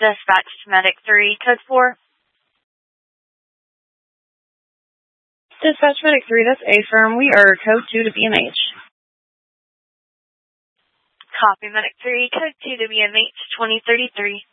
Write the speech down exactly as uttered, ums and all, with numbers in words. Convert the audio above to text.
Dispatch to Medic three, code four. Dispatch Medic three, that's A-Firm. We are code two to B M H. Copy Medic three, code two to B M H twenty thirty-three.